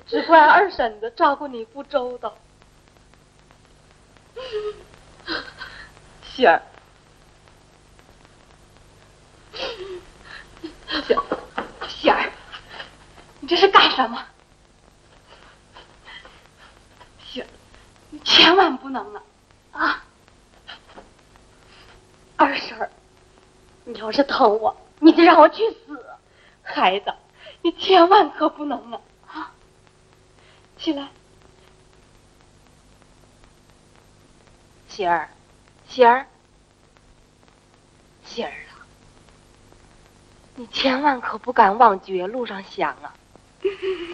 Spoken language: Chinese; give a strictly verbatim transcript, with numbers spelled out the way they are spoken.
只怪二婶子照顾你不周到。喜儿，喜儿，喜儿，你这是干什么？喜儿，你千万不能啊！啊！二婶儿，你要是疼我，你就让我去死！孩子，你千万可不能啊！啊！起来，喜儿，喜儿，喜儿啊，你千万可不敢往绝路上想啊！